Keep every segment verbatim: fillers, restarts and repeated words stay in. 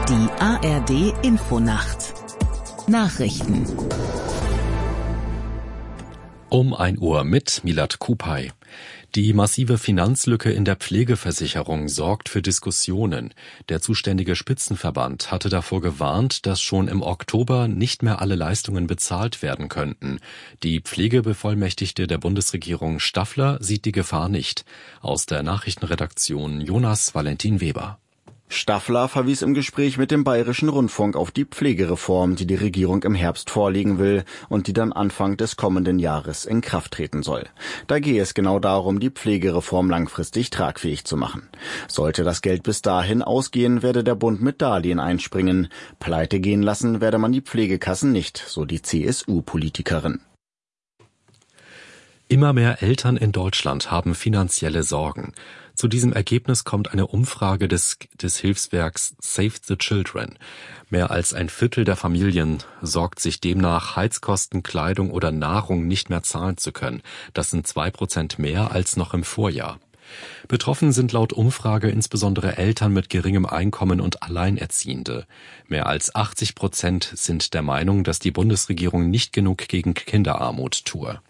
Die A R D Infonacht Nachrichten Um ein Uhr mit Milad Kupay. Die massive Finanzlücke in der Pflegeversicherung sorgt für Diskussionen. Der zuständige Spitzenverband hatte davor gewarnt, dass schon im Oktober nicht mehr alle Leistungen bezahlt werden könnten. Die Pflegebevollmächtigte der Bundesregierung Staffler sieht die Gefahr nicht. Aus der Nachrichtenredaktion Jonas Valentin Weber. Staffler verwies im Gespräch mit dem Bayerischen Rundfunk auf die Pflegereform, die die Regierung im Herbst vorlegen will und die dann Anfang des kommenden Jahres in Kraft treten soll. Da gehe es genau darum, die Pflegereform langfristig tragfähig zu machen. Sollte das Geld bis dahin ausgehen, werde der Bund mit Darlehen einspringen. Pleite gehen lassen werde man die Pflegekassen nicht, so die C S U-Politikerin. Immer mehr Eltern in Deutschland haben finanzielle Sorgen. Zu diesem Ergebnis kommt eine Umfrage des, des Hilfswerks Save the Children. Mehr als ein Viertel der Familien sorgt sich demnach, Heizkosten, Kleidung oder Nahrung nicht mehr zahlen zu können. Das sind zwei Prozent mehr als noch im Vorjahr. Betroffen sind laut Umfrage insbesondere Eltern mit geringem Einkommen und Alleinerziehende. Mehr als achtzig Prozent sind der Meinung, dass die Bundesregierung nicht genug gegen Kinderarmut tue.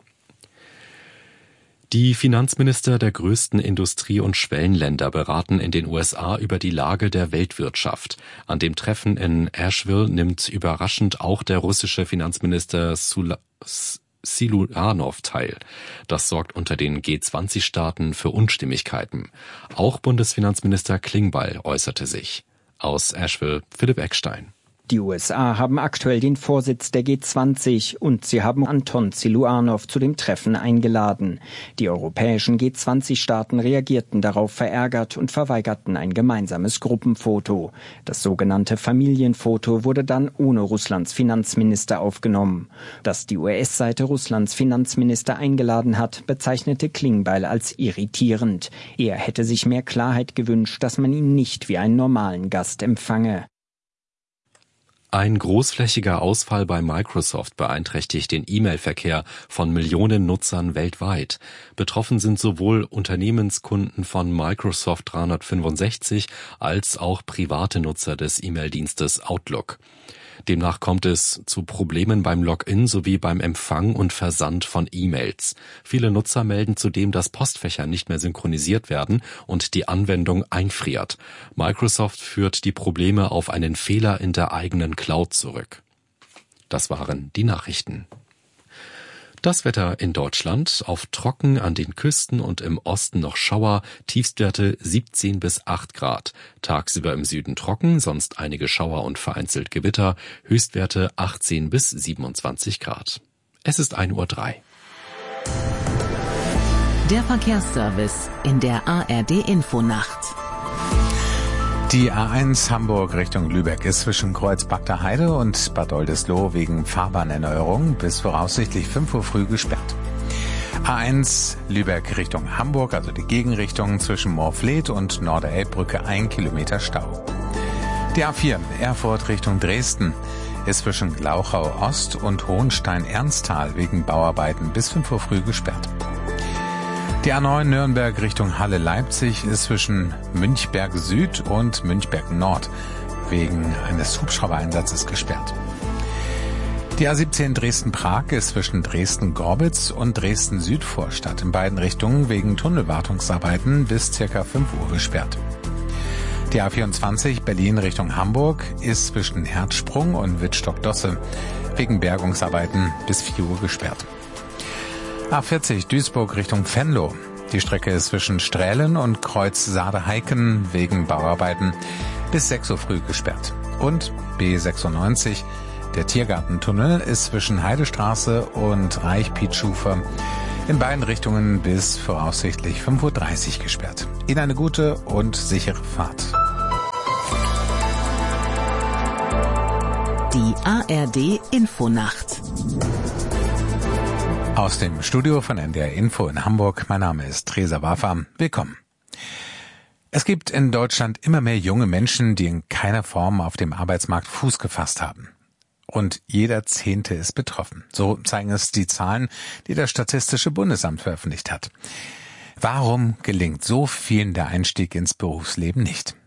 Die Finanzminister der größten Industrie- und Schwellenländer beraten in den U S A über die Lage der Weltwirtschaft. An dem Treffen in Asheville nimmt überraschend auch der russische Finanzminister Siluanov teil. Das sorgt unter den G zwanzig Staaten für Unstimmigkeiten. Auch Bundesfinanzminister Klingbeil äußerte sich. Aus Asheville Philipp Eckstein. Die U S A haben aktuell den Vorsitz der G zwanzig und sie haben Anton Siluanov zu dem Treffen eingeladen. Die europäischen G zwanzig Staaten reagierten darauf verärgert und verweigerten ein gemeinsames Gruppenfoto. Das sogenannte Familienfoto wurde dann ohne Russlands Finanzminister aufgenommen. Dass die U S-Seite Russlands Finanzminister eingeladen hat, bezeichnete Klingbeil als irritierend. Er hätte sich mehr Klarheit gewünscht, dass man ihn nicht wie einen normalen Gast empfange. Ein großflächiger Ausfall bei Microsoft beeinträchtigt den E-Mail-Verkehr von Millionen Nutzern weltweit. Betroffen sind sowohl Unternehmenskunden von Microsoft dreihundertfünfundsechzig als auch private Nutzer des E-Mail-Dienstes Outlook. Demnach kommt es zu Problemen beim Login sowie beim Empfang und Versand von E-Mails. Viele Nutzer melden zudem, dass Postfächer nicht mehr synchronisiert werden und die Anwendung einfriert. Microsoft führt die Probleme auf einen Fehler in der eigenen Cloud zurück. Das waren die Nachrichten. Das Wetter in Deutschland: auf trocken an den Küsten und im Osten noch Schauer, Tiefstwerte siebzehn bis acht Grad. Tagsüber im Süden trocken, sonst einige Schauer und vereinzelt Gewitter, Höchstwerte achtzehn bis siebenundzwanzig Grad. Es ist ein Uhr drei. Der Verkehrsservice in der A R D Infonacht. Die A eins Hamburg Richtung Lübeck ist zwischen Kreuz-Bagder Heide und Bad Oldesloe wegen Fahrbahnerneuerung bis voraussichtlich fünf Uhr früh gesperrt. A eins Lübeck Richtung Hamburg, also die Gegenrichtung zwischen Moorfleet und Norderelbbrücke, ein Kilometer Stau. Die A vier Erfurt Richtung Dresden ist zwischen Glauchau Ost und Hohenstein-Ernsthal wegen Bauarbeiten bis fünf Uhr früh gesperrt. Die A neun Nürnberg Richtung Halle-Leipzig ist zwischen Münchberg Süd und Münchberg Nord wegen eines Hubschraubereinsatzes gesperrt. Die A siebzehn Dresden-Prag ist zwischen Dresden-Gorbitz und Dresden-Südvorstadt in beiden Richtungen wegen Tunnelwartungsarbeiten bis circa fünf Uhr gesperrt. Die A vierundzwanzig Berlin Richtung Hamburg ist zwischen Herzsprung und Wittstock-Dosse wegen Bergungsarbeiten bis vier Uhr gesperrt. A vierzig Duisburg Richtung Venlo. Die Strecke ist zwischen Strählen und Kreuz Saade-Heiken wegen Bauarbeiten bis sechs Uhr früh gesperrt. Und B sechsundneunzig, der Tiergartentunnel, ist zwischen Heidestraße und Reich-Pietschufer in beiden Richtungen bis voraussichtlich fünf Uhr dreißig gesperrt. Ihnen eine gute und sichere Fahrt. Die A R D Infonacht. Aus dem Studio von N D R Info in Hamburg. Mein Name ist Reza Wafa. Willkommen. Es gibt in Deutschland immer mehr junge Menschen, die in keiner Form auf dem Arbeitsmarkt Fuß gefasst haben. Rund jeder Zehnte ist betroffen. So zeigen es die Zahlen, die das Statistische Bundesamt veröffentlicht hat. Warum gelingt so vielen der Einstieg ins Berufsleben nicht?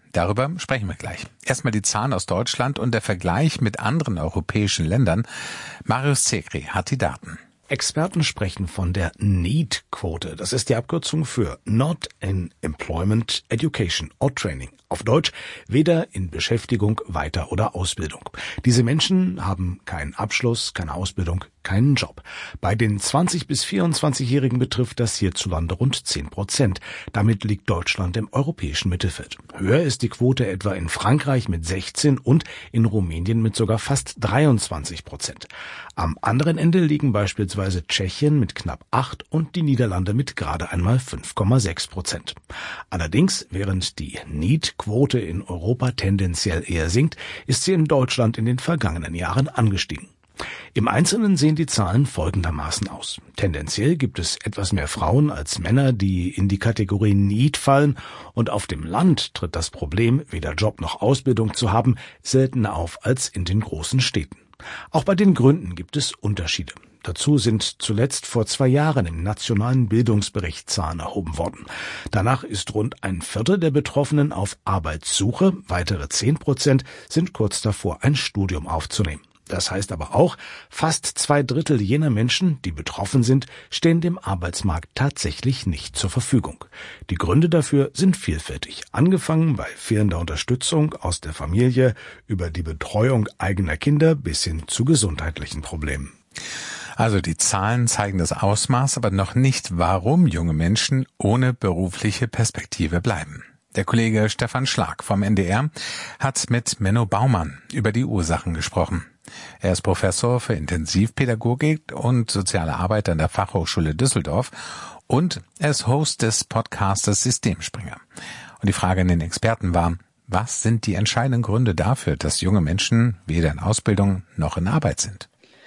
Darüber sprechen wir gleich. Erstmal die Zahlen aus Deutschland und der Vergleich mit anderen europäischen Ländern. Marius Zekri hat die Daten. Experten sprechen von der NEET-Quote. Das ist die Abkürzung für Not in Employment, Education or Training. Auf Deutsch weder in Beschäftigung, Weiter- oder Ausbildung. Diese Menschen haben keinen Abschluss, keine Ausbildung, keinen Job. Bei den zwanzig- bis vierundzwanzigjährigen betrifft das hierzulande rund zehn Prozent. Damit liegt Deutschland im europäischen Mittelfeld. Höher ist die Quote etwa in Frankreich mit sechzehn und in Rumänien mit sogar fast dreiundzwanzig Prozent. Am anderen Ende liegen beispielsweise Tschechien mit knapp acht und die Niederlande mit gerade einmal fünf Komma sechs Prozent. Allerdings, während die NEET-Quote in Europa tendenziell eher sinkt, ist sie in Deutschland in den vergangenen Jahren angestiegen. Im Einzelnen sehen die Zahlen folgendermaßen aus. Tendenziell gibt es etwas mehr Frauen als Männer, die in die Kategorie NEET fallen, und auf dem Land tritt das Problem, weder Job noch Ausbildung zu haben, seltener auf als in den großen Städten. Auch bei den Gründen gibt es Unterschiede. Dazu sind zuletzt vor zwei Jahren im nationalen Bildungsbericht Zahlen erhoben worden. Danach ist rund ein Viertel der Betroffenen auf Arbeitssuche, weitere zehn Prozent sind kurz davor, ein Studium aufzunehmen. Das heißt aber auch, fast zwei Drittel jener Menschen, die betroffen sind, stehen dem Arbeitsmarkt tatsächlich nicht zur Verfügung. Die Gründe dafür sind vielfältig, angefangen bei fehlender Unterstützung aus der Familie, über die Betreuung eigener Kinder bis hin zu gesundheitlichen Problemen. Also die Zahlen zeigen das Ausmaß, aber noch nicht, warum junge Menschen ohne berufliche Perspektive bleiben. Der Kollege Stefan Schlag vom N D R hat mit Menno Baumann über die Ursachen gesprochen. Er ist Professor für Intensivpädagogik und soziale Arbeit an der Fachhochschule Düsseldorf und er ist Host des Podcastes Systemspringer. Und die Frage an den Experten war, was sind die entscheidenden Gründe dafür, dass junge Menschen weder in Ausbildung noch in Arbeit sind?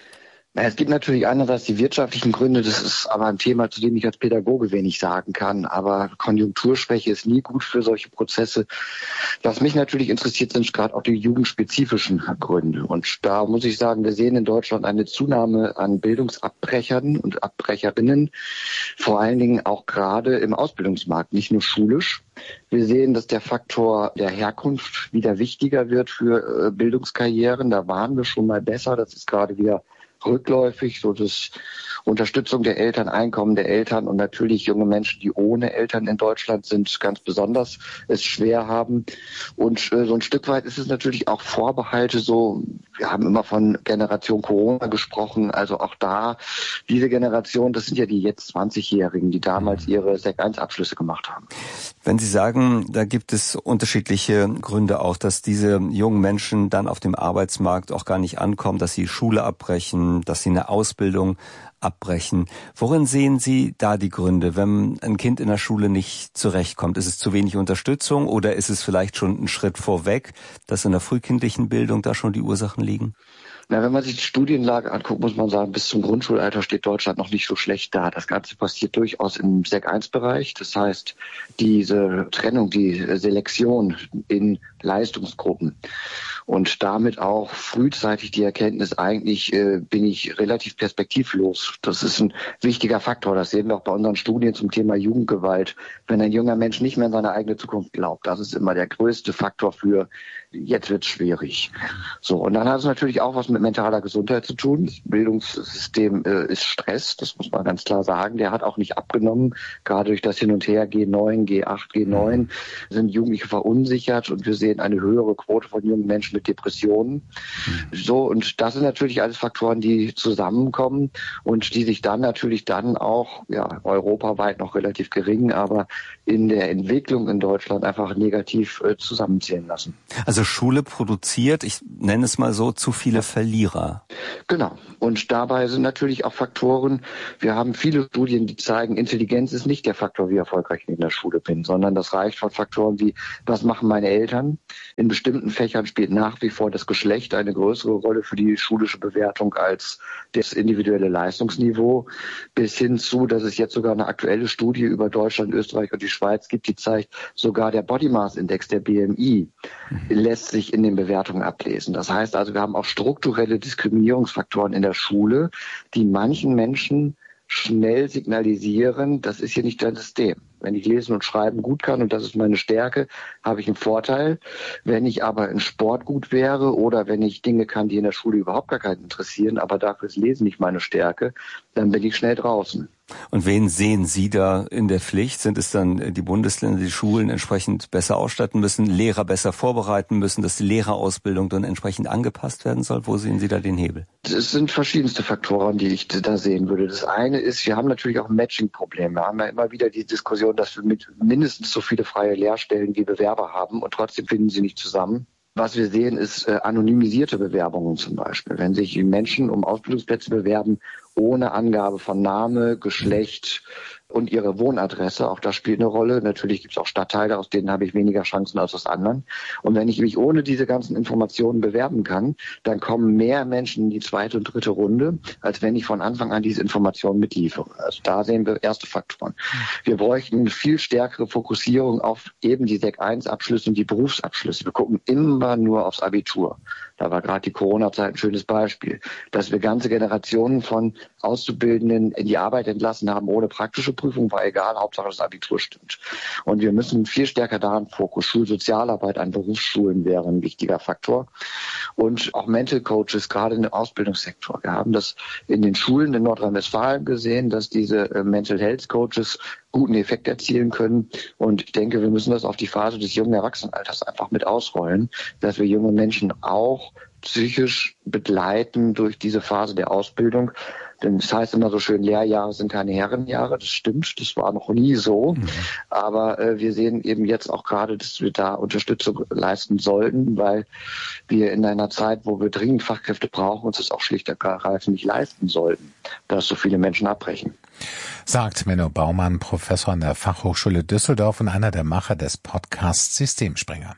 Es gibt natürlich einerseits die wirtschaftlichen Gründe, das ist aber ein Thema, zu dem ich als Pädagoge wenig sagen kann. Aber Konjunkturschwäche ist nie gut für solche Prozesse. Was mich natürlich interessiert, sind gerade auch die jugendspezifischen Gründe. Und da muss ich sagen, wir sehen in Deutschland eine Zunahme an Bildungsabbrechern und Abbrecherinnen, vor allen Dingen auch gerade im Ausbildungsmarkt, nicht nur schulisch. Wir sehen, dass der Faktor der Herkunft wieder wichtiger wird für Bildungskarrieren. Da waren wir schon mal besser. Das ist gerade wieder rückläufig, so das Unterstützung der Eltern, Einkommen der Eltern und natürlich junge Menschen, die ohne Eltern in Deutschland sind, ganz besonders es schwer haben. Und äh, so ein Stück weit ist es natürlich auch Vorbehalte so, wir haben immer von Generation Corona gesprochen, also auch da, diese Generation, das sind ja die jetzt zwanzigjährigen, die damals ihre Sek eins Abschlüsse gemacht haben. Wenn Sie sagen, da gibt es unterschiedliche Gründe auch, dass diese jungen Menschen dann auf dem Arbeitsmarkt auch gar nicht ankommen, dass sie Schule abbrechen, dass sie eine Ausbildung abbrechen. Worin sehen Sie da die Gründe, wenn ein Kind in der Schule nicht zurechtkommt? Ist es zu wenig Unterstützung oder ist es vielleicht schon ein Schritt vorweg, dass in der frühkindlichen Bildung da schon die Ursachen liegen? Na, wenn man sich die Studienlage anguckt, muss man sagen, bis zum Grundschulalter steht Deutschland noch nicht so schlecht da. Das Ganze passiert durchaus im Sek eins Bereich. Das heißt, diese Trennung, die Selektion in Leistungsgruppen und damit auch frühzeitig die Erkenntnis, eigentlich äh, bin ich relativ perspektivlos. Das ist ein wichtiger Faktor. Das sehen wir auch bei unseren Studien zum Thema Jugendgewalt. Wenn ein junger Mensch nicht mehr an seine eigene Zukunft glaubt, das ist immer der größte Faktor für jetzt wird's schwierig. So, und dann hat es natürlich auch was mit mentaler Gesundheit zu tun. Das Bildungssystem äh, ist Stress, das muss man ganz klar sagen. Der hat auch nicht abgenommen. Gerade durch das Hin und Her G neun, G acht, G neun sind Jugendliche verunsichert und wir sehen eine höhere Quote von jungen Menschen mit Depressionen. Mhm. So, und das sind natürlich alles Faktoren, die zusammenkommen und die sich dann natürlich dann auch, ja, europaweit noch relativ gering, aber in der Entwicklung in Deutschland einfach negativ äh, zusammenzählen lassen. Also Schule produziert, ich nenne es mal so, zu viele Verlierer. Genau. Und dabei sind natürlich auch Faktoren, wir haben viele Studien, die zeigen, Intelligenz ist nicht der Faktor, wie erfolgreich ich in der Schule bin, sondern das reicht von Faktoren wie, was machen meine Eltern? In bestimmten Fächern spielt nach wie vor das Geschlecht eine größere Rolle für die schulische Bewertung als das individuelle Leistungsniveau, bis hin zu, dass es jetzt sogar eine aktuelle Studie über Deutschland, Österreich und die Schweiz gibt, die zeigt, sogar der Body Mass Index, der B M I, mhm. lässt sich in den Bewertungen ablesen. Das heißt also, wir haben auch strukturelle Diskriminierungsfaktoren in der Schule, die manchen Menschen schnell signalisieren, das ist hier nicht dein System. Wenn ich lesen und schreiben gut kann und das ist meine Stärke, habe ich einen Vorteil. Wenn ich aber in Sport gut wäre oder wenn ich Dinge kann, die in der Schule überhaupt gar keinen interessieren, aber dafür ist Lesen nicht meine Stärke, dann bin ich schnell draußen. Und wen sehen Sie da in der Pflicht? Sind es dann die Bundesländer, die Schulen entsprechend besser ausstatten müssen, Lehrer besser vorbereiten müssen, dass die Lehrerausbildung dann entsprechend angepasst werden soll? Wo sehen Sie da den Hebel? Es sind verschiedenste Faktoren, die ich da sehen würde. Das eine ist, wir haben natürlich auch ein Matching-Problem. Wir haben ja immer wieder die Diskussion, dass wir mit mindestens so viele freie Lehrstellen wie Bewerber haben und trotzdem finden sie nicht zusammen. Was wir sehen, ist äh, anonymisierte Bewerbungen zum Beispiel. Wenn sich Menschen um Ausbildungsplätze bewerben, ohne Angabe von Name, Geschlecht und ihre Wohnadresse, auch das spielt eine Rolle. Natürlich gibt es auch Stadtteile, aus denen habe ich weniger Chancen als aus anderen. Und wenn ich mich ohne diese ganzen Informationen bewerben kann, dann kommen mehr Menschen in die zweite und dritte Runde, als wenn ich von Anfang an diese Informationen mitliefere. Also da sehen wir erste Faktoren. Wir bräuchten eine viel stärkere Fokussierung auf eben die Sek eins Abschlüsse und die Berufsabschlüsse. Wir gucken immer nur aufs Abitur. Da war gerade die Corona-Zeit ein schönes Beispiel, dass wir ganze Generationen von Auszubildenden in die Arbeit entlassen haben ohne praktische Prüfung, war egal, Hauptsache das Abitur stimmt. Und wir müssen viel stärker daran Fokus. Schulsozialarbeit an Berufsschulen wäre ein wichtiger Faktor. Und auch Mental Coaches, gerade im Ausbildungssektor. Wir haben das in den Schulen in Nordrhein-Westfalen gesehen, dass diese Mental Health Coaches guten Effekt erzielen können. Und ich denke, wir müssen das auf die Phase des jungen Erwachsenenalters einfach mit ausrollen, dass wir junge Menschen auch psychisch begleiten durch diese Phase der Ausbildung. Denn es heißt immer so schön, Lehrjahre sind keine Herrenjahre. Das stimmt, das war noch nie so. Mhm. Aber äh, wir sehen eben jetzt auch gerade, dass wir da Unterstützung leisten sollten, weil wir in einer Zeit, wo wir dringend Fachkräfte brauchen, uns das auch schlicht und ergreifend nicht leisten sollten, dass so viele Menschen abbrechen. Sagt Menno Baumann, Professor an der Fachhochschule Düsseldorf und einer der Macher des Podcasts Systemspringer.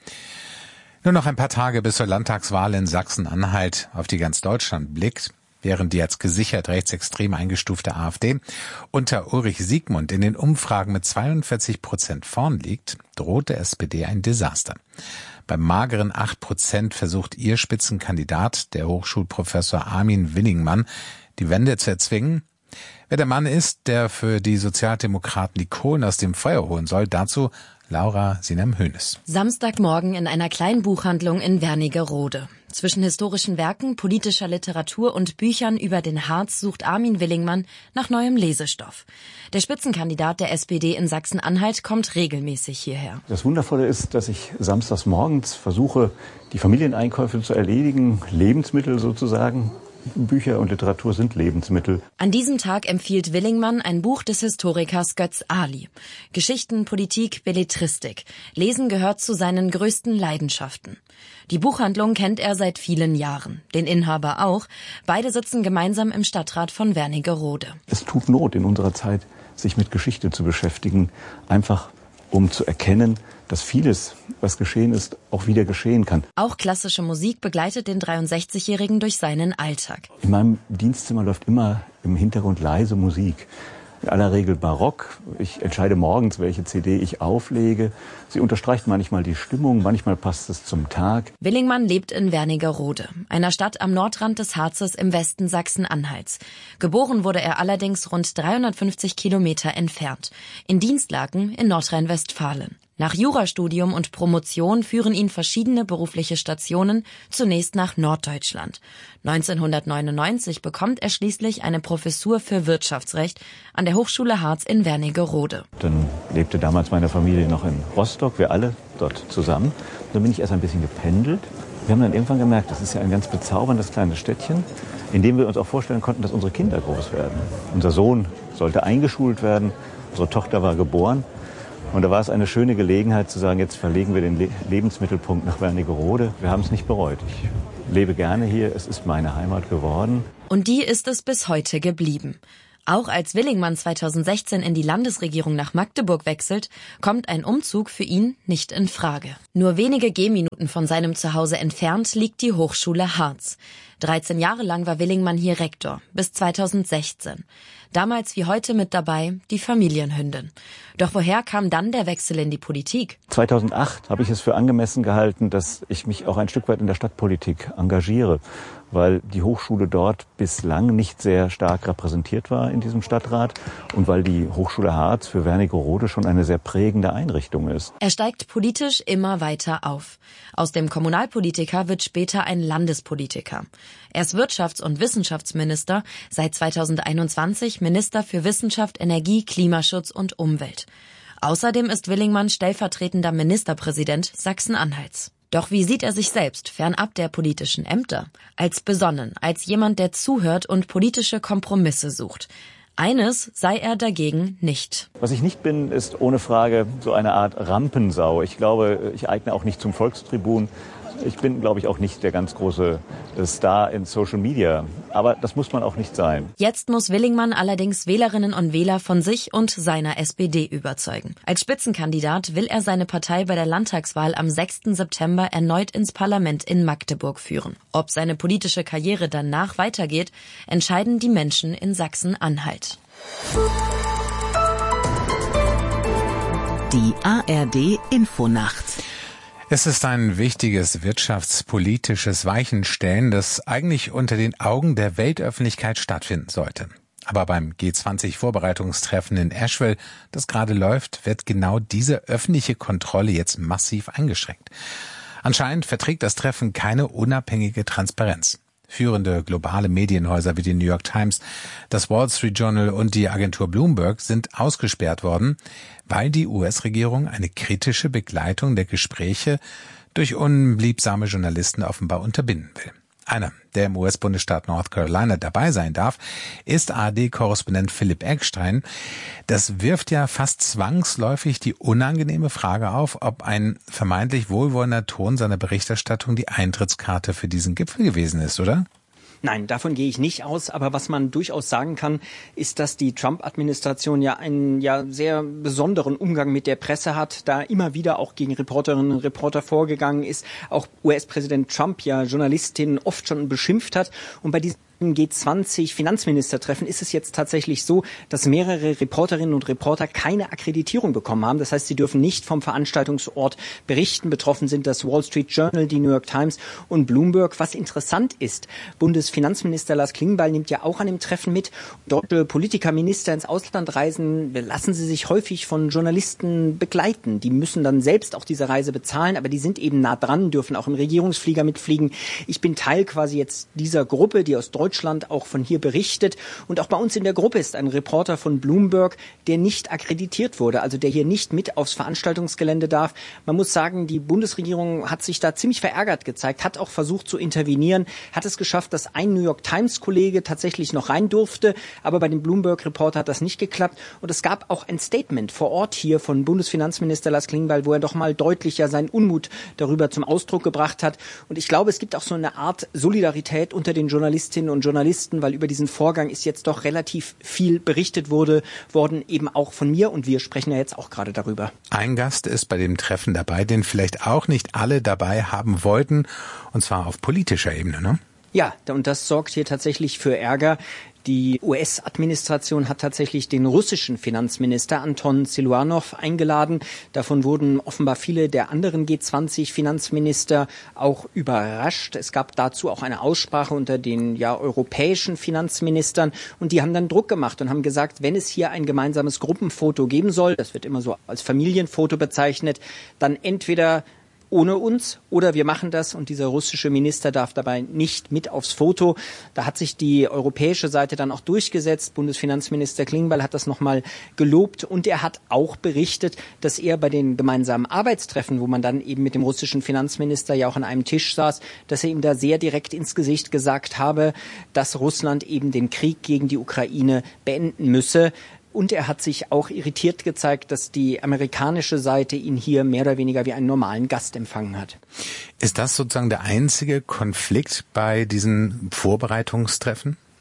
Nur noch ein paar Tage bis zur Landtagswahl in Sachsen-Anhalt auf die ganz Deutschland blickt. Während die als gesichert rechtsextrem eingestufte AfD unter Ulrich Siegmund in den Umfragen mit zweiundvierzig Prozent vorn liegt, droht der S P D ein Desaster. Beim mageren acht Prozent versucht ihr Spitzenkandidat, der Hochschulprofessor Armin Willingmann, die Wende zu erzwingen. Wer der Mann ist, der für die Sozialdemokraten die Kohlen aus dem Feuer holen soll, dazu Laura Sinem-Hönes. Samstagmorgen in einer kleinen Buchhandlung in Wernigerode. Zwischen historischen Werken, politischer Literatur und Büchern über den Harz sucht Armin Willingmann nach neuem Lesestoff. Der Spitzenkandidat der S P D in Sachsen-Anhalt kommt regelmäßig hierher. Das Wundervolle ist, dass ich samstags morgens versuche, die Familieneinkäufe zu erledigen, Lebensmittel sozusagen. Bücher und Literatur sind Lebensmittel. An diesem Tag empfiehlt Willingmann ein Buch des Historikers Götz Ali. Geschichten, Politik, Belletristik. Lesen gehört zu seinen größten Leidenschaften. Die Buchhandlung kennt er seit vielen Jahren. Den Inhaber auch. Beide sitzen gemeinsam im Stadtrat von Wernigerode. Es tut Not in unserer Zeit, sich mit Geschichte zu beschäftigen. Einfach um zu erkennen, dass vieles, was geschehen ist, auch wieder geschehen kann. Auch klassische Musik begleitet den dreiundsechzigjährigen durch seinen Alltag. In meinem Dienstzimmer läuft immer im Hintergrund leise Musik. In aller Regel Barock. Ich entscheide morgens, welche C D ich auflege. Sie unterstreicht manchmal die Stimmung, manchmal passt es zum Tag. Willingmann lebt in Wernigerode, einer Stadt am Nordrand des Harzes im Westen Sachsen-Anhalts. Geboren wurde er allerdings rund dreihundertfünfzig Kilometer entfernt, in Dienstlaken in Nordrhein-Westfalen. Nach Jurastudium und Promotion führen ihn verschiedene berufliche Stationen, zunächst nach Norddeutschland. neunzehnhundertneunundneunzig bekommt er schließlich eine Professur für Wirtschaftsrecht an der Hochschule Harz in Wernigerode. Dann lebte damals meine Familie noch in Rostock, wir alle dort zusammen. Dann bin ich erst ein bisschen gependelt. Wir haben dann irgendwann gemerkt, das ist ja ein ganz bezauberndes kleines Städtchen, in dem wir uns auch vorstellen konnten, dass unsere Kinder groß werden. Unser Sohn sollte eingeschult werden, unsere Tochter war geboren. Und da war es eine schöne Gelegenheit zu sagen, jetzt verlegen wir den Le- Lebensmittelpunkt nach Wernigerode. Wir haben es nicht bereut. Ich lebe gerne hier, es ist meine Heimat geworden. Und die ist es bis heute geblieben. Auch als Willingmann zweitausendsechzehn in die Landesregierung nach Magdeburg wechselt, kommt ein Umzug für ihn nicht in Frage. Nur wenige Gehminuten von seinem Zuhause entfernt liegt die Hochschule Harz. dreizehn Jahre lang war Willingmann hier Rektor, bis zweitausendsechzehn. Damals wie heute mit dabei die Familienhündin. Doch woher kam dann der Wechsel in die Politik? zweitausendacht habe ich es für angemessen gehalten, dass ich mich auch ein Stück weit in der Stadtpolitik engagiere, weil die Hochschule dort bislang nicht sehr stark repräsentiert war in diesem Stadtrat und weil die Hochschule Harz für Wernigerode schon eine sehr prägende Einrichtung ist. Er steigt politisch immer weiter auf. Aus dem Kommunalpolitiker wird später ein Landespolitiker. Er ist Wirtschafts- und Wissenschaftsminister, seit zweitausendeinundzwanzig Minister für Wissenschaft, Energie, Klimaschutz und Umwelt. Außerdem ist Willingmann stellvertretender Ministerpräsident Sachsen-Anhalts. Doch wie sieht er sich selbst, fernab der politischen Ämter? Als besonnen, als jemand, der zuhört und politische Kompromisse sucht. Eines sei er dagegen nicht. Was ich nicht bin, ist ohne Frage so eine Art Rampensau. Ich glaube, ich eigne auch nicht zum Volkstribun. Ich bin, glaube ich, auch nicht der ganz große Star in Social Media. Aber das muss man auch nicht sein. Jetzt muss Willingmann allerdings Wählerinnen und Wähler von sich und seiner S P D überzeugen. Als Spitzenkandidat will er seine Partei bei der Landtagswahl am sechsten September erneut ins Parlament in Magdeburg führen. Ob seine politische Karriere danach weitergeht, entscheiden die Menschen in Sachsen-Anhalt. Die A R D Infonacht. Es ist ein wichtiges wirtschaftspolitisches Weichenstellen, das eigentlich unter den Augen der Weltöffentlichkeit stattfinden sollte. Aber beim G zwanzig Vorbereitungstreffen in Asheville, das gerade läuft, wird genau diese öffentliche Kontrolle jetzt massiv eingeschränkt. Anscheinend verträgt das Treffen keine unabhängige Transparenz. Führende globale Medienhäuser wie die New York Times, das Wall Street Journal und die Agentur Bloomberg sind ausgesperrt worden, weil die U S-Regierung eine kritische Begleitung der Gespräche durch unliebsame Journalisten offenbar unterbinden will. Einer, der im U S-Bundesstaat North Carolina dabei sein darf, ist A R D-Korrespondent Philipp Eckstein. Das wirft ja fast zwangsläufig die unangenehme Frage auf, ob ein vermeintlich wohlwollender Ton seiner Berichterstattung die Eintrittskarte für diesen Gipfel gewesen ist, oder? Nein, davon gehe ich nicht aus. Aber was man durchaus sagen kann, ist, dass die Trump-Administration ja einen ja sehr besonderen Umgang mit der Presse hat, da immer wieder auch gegen Reporterinnen und Reporter vorgegangen ist. Auch U S-Präsident Trump ja Journalistinnen oft schon beschimpft hat. Und bei diesem G zwanzig Finanzministertreffen ist es jetzt tatsächlich so, dass mehrere Reporterinnen und Reporter keine Akkreditierung bekommen haben. Das heißt, sie dürfen nicht vom Veranstaltungsort berichten. Betroffen sind das Wall Street Journal, die New York Times und Bloomberg. Was interessant ist, Bundesfinanzminister Lars Klingbeil nimmt ja auch an dem Treffen mit. Deutsche Politiker, Minister ins Ausland reisen, lassen sie sich häufig von Journalisten begleiten. Die müssen dann selbst auch diese Reise bezahlen, aber die sind eben nah dran, dürfen auch im Regierungsflieger mitfliegen. Ich bin Teil quasi jetzt dieser Gruppe, die aus Deutschland Deutschland auch von hier berichtet. Und auch bei uns in der Gruppe ist ein Reporter von Bloomberg, der nicht akkreditiert wurde, also der hier nicht mit aufs Veranstaltungsgelände darf. Man muss sagen, die Bundesregierung hat sich da ziemlich verärgert gezeigt, hat auch versucht zu intervenieren, hat es geschafft, dass ein New York Times-Kollege tatsächlich noch rein durfte, aber bei dem Bloomberg-Reporter hat das nicht geklappt. Und es gab auch ein Statement vor Ort hier von Bundesfinanzminister Lars Klingbeil, wo er doch mal deutlicher seinen Unmut darüber zum Ausdruck gebracht hat. Und ich glaube, es gibt auch so eine Art Solidarität unter den Journalistinnen und Journalisten, weil über diesen Vorgang ist jetzt doch relativ viel berichtet wurde, worden, eben auch von mir, und wir sprechen ja jetzt auch gerade darüber. Ein Gast ist bei dem Treffen dabei, den vielleicht auch nicht alle dabei haben wollten, und zwar auf politischer Ebene, ne? Ja, und das sorgt hier tatsächlich für Ärger. Die U S-Administration hat tatsächlich den russischen Finanzminister Anton Siluanov eingeladen. Davon wurden offenbar viele der anderen G zwanzig Finanzminister auch überrascht. Es gab dazu auch eine Aussprache unter den ja europäischen Finanzministern, und die haben dann Druck gemacht und haben gesagt, wenn es hier ein gemeinsames Gruppenfoto geben soll, das wird immer so als Familienfoto bezeichnet, dann entweder ohne uns oder wir machen das, und dieser russische Minister darf dabei nicht mit aufs Foto. Da hat sich die europäische Seite dann auch durchgesetzt. Bundesfinanzminister Klingbeil hat das nochmal gelobt, und er hat auch berichtet, dass er bei den gemeinsamen Arbeitstreffen, wo man dann eben mit dem russischen Finanzminister ja auch an einem Tisch saß, dass er ihm da sehr direkt ins Gesicht gesagt habe, dass Russland eben den Krieg gegen die Ukraine beenden müsse. Und er hat sich auch irritiert gezeigt, dass die amerikanische Seite ihn hier mehr oder weniger wie einen normalen Gast empfangen hat. Ist das sozusagen der einzige Konflikt bei diesen Vorbereitungstreffen?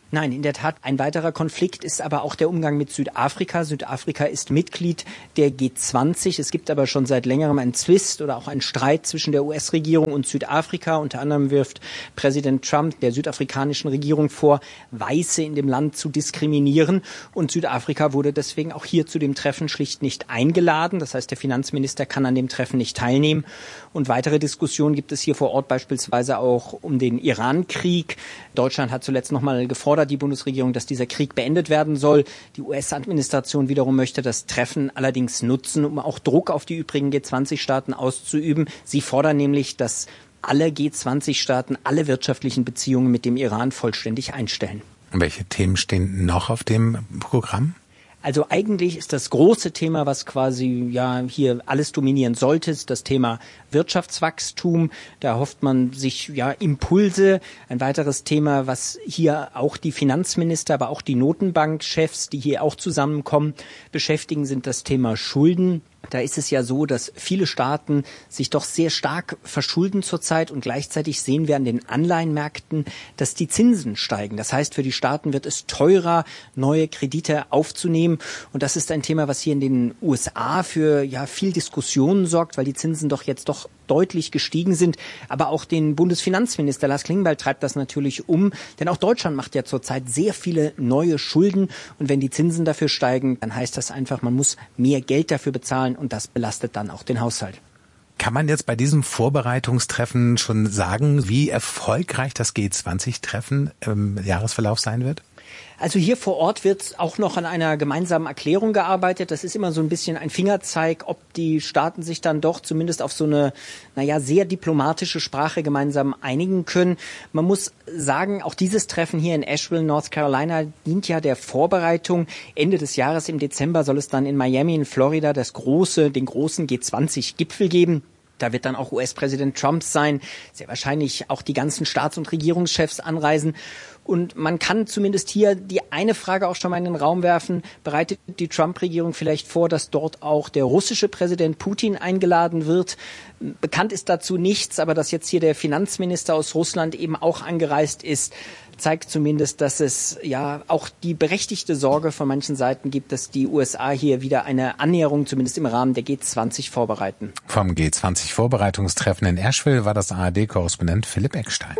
Nein, in der Tat. Ein weiterer Konflikt ist aber auch der Umgang mit Südafrika. Südafrika ist Mitglied der G zwanzig. Es gibt aber schon seit längerem einen Zwist oder auch einen Streit zwischen der U S-Regierung und Südafrika. Unter anderem wirft Präsident Trump der südafrikanischen Regierung vor, Weiße in dem Land zu diskriminieren. Und Südafrika wurde deswegen auch hier zu dem Treffen schlicht nicht eingeladen. Das heißt, der Finanzminister kann an dem Treffen nicht teilnehmen. Und weitere Diskussionen gibt es hier vor Ort beispielsweise auch um den Iran-Krieg. Deutschland hat zuletzt noch mal gefordert, die Bundesregierung, dass dieser Krieg beendet werden soll. Die U S-Administration wiederum möchte das Treffen allerdings nutzen, um auch Druck auf die übrigen G zwanzig Staaten auszuüben. Sie fordern nämlich, dass alle G zwanzig Staaten alle wirtschaftlichen Beziehungen mit dem Iran vollständig einstellen. Welche Themen stehen noch auf dem Programm? Also eigentlich ist das große Thema, was quasi ja hier alles dominieren sollte, ist das Thema Wirtschaftswachstum. Da hofft man sich ja Impulse. Ein weiteres Thema, was hier auch die Finanzminister, aber auch die Notenbankchefs, die hier auch zusammenkommen, beschäftigen, sind das Thema Schulden. Da ist es ja so, dass viele Staaten sich doch sehr stark verschulden zurzeit und gleichzeitig sehen wir an den Anleihenmärkten, dass die Zinsen steigen. Das heißt, für die Staaten wird es teurer, neue Kredite aufzunehmen. Und das ist ein Thema, was hier in den U S A für ja viel Diskussionen sorgt, weil die Zinsen doch jetzt doch deutlich gestiegen sind. Aber auch den Bundesfinanzminister Lars Klingbeil treibt das natürlich um. Denn auch Deutschland macht ja zurzeit sehr viele neue Schulden. Und wenn die Zinsen dafür steigen, dann heißt das einfach, man muss mehr Geld dafür bezahlen. Und das belastet dann auch den Haushalt. Kann man jetzt bei diesem Vorbereitungstreffen schon sagen, wie erfolgreich das G zwanzig-Treffen im Jahresverlauf sein wird? Also hier vor Ort wird auch noch an einer gemeinsamen Erklärung gearbeitet. Das ist immer so ein bisschen ein Fingerzeig, ob die Staaten sich dann doch zumindest auf so eine, naja, sehr diplomatische Sprache gemeinsam einigen können. Man muss sagen, auch dieses Treffen hier in Asheville, North Carolina, dient ja der Vorbereitung. Ende des Jahres im Dezember soll es dann in Miami in Florida das große, den großen G zwanzig-Gipfel geben. Da wird dann auch U S-Präsident Trump sein, sehr wahrscheinlich auch die ganzen Staats- und Regierungschefs anreisen. Und man kann zumindest hier die eine Frage auch schon mal in den Raum werfen. Bereitet die Trump-Regierung vielleicht vor, dass dort auch der russische Präsident Putin eingeladen wird? Bekannt ist dazu nichts, aber dass jetzt hier der Finanzminister aus Russland eben auch angereist ist, zeigt zumindest, dass es ja auch die berechtigte Sorge von manchen Seiten gibt, dass die U S A hier wieder eine Annäherung zumindest im Rahmen der G zwanzig vorbereiten. Vom G zwanzig-Vorbereitungstreffen in Asheville war das A R D-Korrespondent Philipp Eckstein.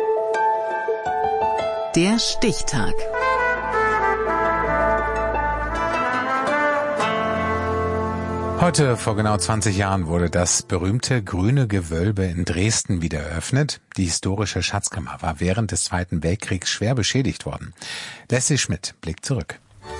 Der Stichtag. Heute vor genau zwanzig Jahren wurde das berühmte Grüne Gewölbe in Dresden wieder eröffnet. Die historische Schatzkammer war während des Zweiten Weltkriegs schwer beschädigt worden. Leslie Schmidt blickt zurück.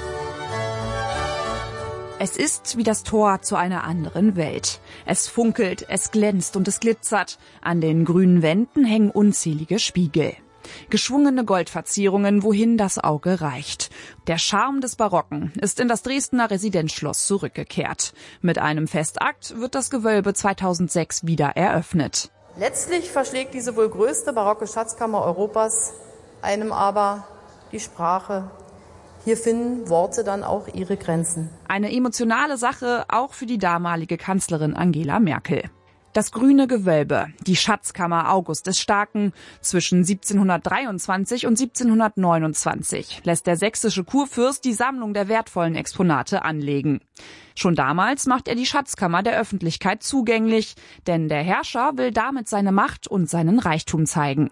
Es ist wie das Tor zu einer anderen Welt. Es funkelt, es glänzt und es glitzert. An den grünen Wänden hängen unzählige Spiegel. Geschwungene Goldverzierungen, wohin das Auge reicht. Der Charme des Barocken ist in das Dresdner Residenzschloss zurückgekehrt. Mit einem Festakt wird das Gewölbe zweitausendsechs wieder eröffnet. Letztlich verschlägt diese wohl größte barocke Schatzkammer Europas einem aber die Sprache. Hier finden Worte dann auch ihre Grenzen. Eine emotionale Sache auch für die damalige Kanzlerin Angela Merkel. Das Grüne Gewölbe, die Schatzkammer August des Starken. Zwischen siebzehnhundertdreiundzwanzig und siebzehnhundertneunundzwanzig lässt der sächsische Kurfürst die Sammlung der wertvollen Exponate anlegen. Schon damals macht er die Schatzkammer der Öffentlichkeit zugänglich, denn der Herrscher will damit seine Macht und seinen Reichtum zeigen.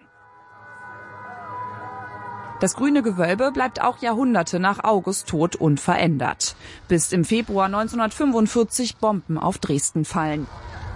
Das Grüne Gewölbe bleibt auch Jahrhunderte nach Augusts Tod unverändert, bis im Februar neunzehnhundertfünfundvierzig Bomben auf Dresden fallen.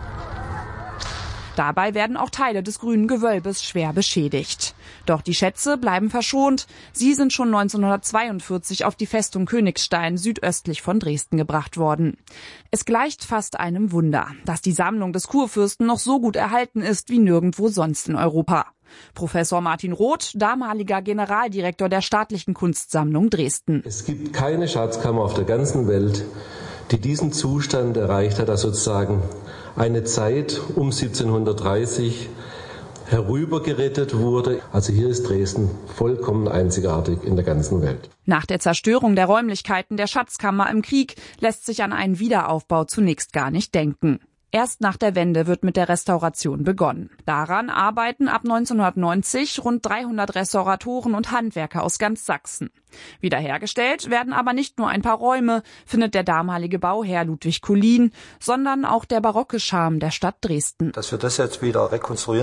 Dabei werden auch Teile des Grünen Gewölbes schwer beschädigt. Doch die Schätze bleiben verschont. Sie sind schon neunzehnhundertzweiundvierzig auf die Festung Königstein südöstlich von Dresden gebracht worden. Es gleicht fast einem Wunder, dass die Sammlung des Kurfürsten noch so gut erhalten ist wie nirgendwo sonst in Europa. Professor Martin Roth, damaliger Generaldirektor der Staatlichen Kunstsammlung Dresden. Es gibt keine Schatzkammer auf der ganzen Welt, die diesen Zustand erreicht hat, dass sozusagen eine Zeit um siebzehnhundertdreißig herübergerettet wurde. Also hier ist Dresden vollkommen einzigartig in der ganzen Welt. Nach der Zerstörung der Räumlichkeiten der Schatzkammer im Krieg lässt sich an einen Wiederaufbau zunächst gar nicht denken. Erst nach der Wende wird mit der Restauration begonnen. Daran arbeiten ab neunzehnhundertneunzig rund dreihundert Restauratoren und Handwerker aus ganz Sachsen. Wiederhergestellt werden aber nicht nur ein paar Räume, findet der damalige Bauherr Ludwig Kullin, sondern auch der barocke Charme der Stadt Dresden. Dass wir das jetzt wieder rekonstruieren,